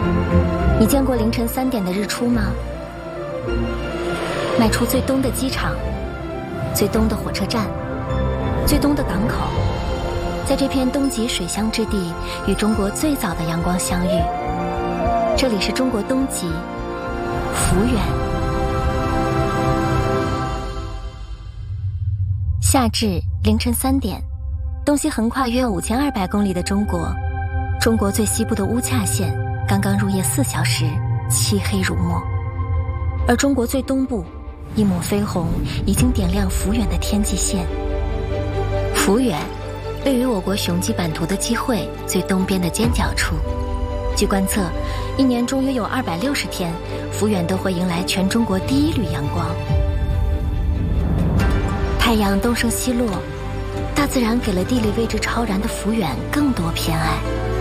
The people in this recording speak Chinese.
你见过凌晨3点的日出吗？迈出最东的机场，最东的火车站，最东的港口，在这片东极水乡之地，与中国最早的阳光相遇。这里是中国东极，抚远。夏至凌晨3点，东西横跨约5200公里的中国最西部的乌恰县刚刚入夜4小时，漆黑如墨。而中国最东部，一抹飞红已经点亮抚远的天际线。抚远位于我国雄鸡版图的机会最东边的尖角处。据观测，一年中约有260天，抚远都会迎来全中国第一缕阳光。太阳东升西落，大自然给了地理位置超然的抚远更多偏爱。